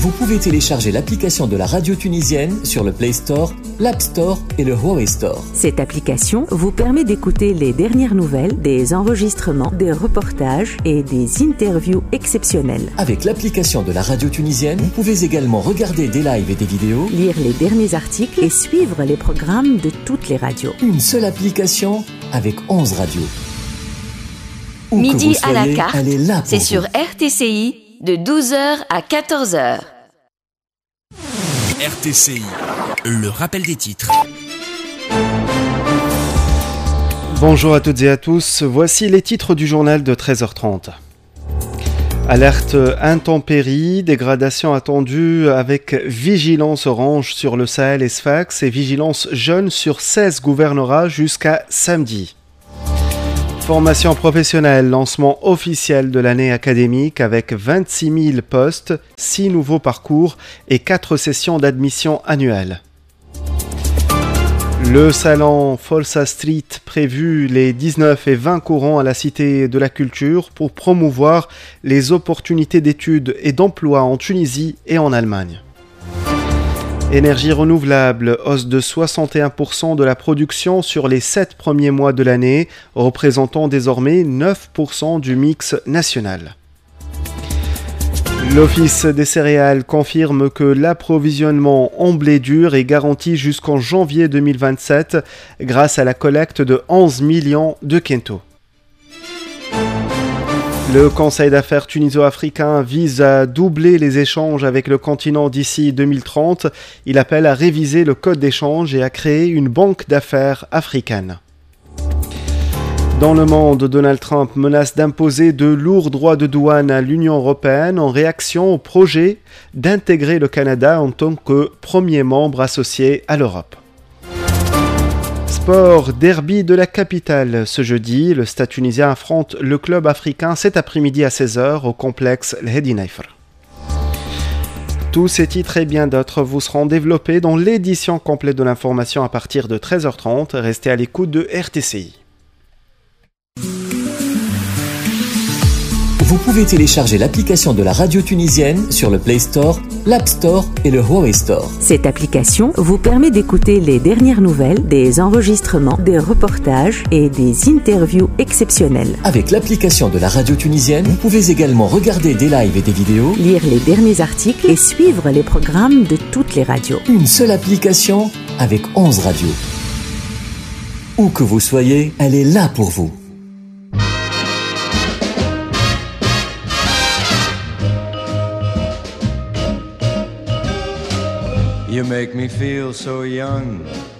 Vous pouvez télécharger l'application de la radio tunisienne sur le Play Store, l'App Store et le Huawei Store. Cette application vous permet d'écouter les dernières nouvelles, des enregistrements, des reportages et des interviews exceptionnelles. Avec l'application de la radio tunisienne, vous pouvez également regarder des lives et des vidéos, lire les derniers articles et suivre les programmes de toutes les radios. Une seule application avec 11 radios. Où Midi que vous soyez, à la carte, elle est là pour c'est vous. sur RTCI de 12h à 14h. RTCI, le rappel des titres. Bonjour à toutes et à tous, voici les titres du journal de 13h30. Alerte intempérie, dégradation attendue avec vigilance orange sur le Sahel et Sfax et vigilance jaune sur 16 gouvernorats jusqu'à samedi. Formation professionnelle, lancement officiel de l'année académique avec 26 000 postes, 6 nouveaux parcours et 4 sessions d'admission annuelles. Le salon Folsa Street prévu les 19 et 20 courants à la Cité de la Culture pour promouvoir les opportunités d'études et d'emploi en Tunisie et en Allemagne. Énergie renouvelable, hausse de 61% de la production sur les 7 premiers mois de l'année, représentant désormais 9% du mix national. L'Office des céréales confirme que l'approvisionnement en blé dur est garanti jusqu'en janvier 2027 grâce à la collecte de 11 millions de quintaux. Le Conseil d'affaires tuniso-africain vise à doubler les échanges avec le continent d'ici 2030. Il appelle à réviser le code d'échange et à créer une banque d'affaires africaine. Dans le monde, Donald Trump menace d'imposer de lourds droits de douane à l'Union européenne en réaction au projet d'intégrer le Canada en tant que premier membre associé à l'Europe. Sport, derby de la capitale. Ce jeudi, le Stade tunisien affronte le club africain cet après-midi à 16h au complexe Hedi Naifr. Tous ces titres et bien d'autres vous seront développés dans l'édition complète de l'information à partir de 13h30. Restez à l'écoute de RTCI. Vous pouvez télécharger l'application de la radio tunisienne sur le Play Store, l'App Store et le Huawei Store. Cette application vous permet d'écouter les dernières nouvelles, des enregistrements, des reportages et des interviews exceptionnelles. Avec l'application de la radio tunisienne, vous pouvez également regarder des lives et des vidéos, Lire les derniers articles et suivre les programmes de toutes les radios. une seule application avec 11 radios. Où que vous soyez, elle est là pour vous. You make me feel so young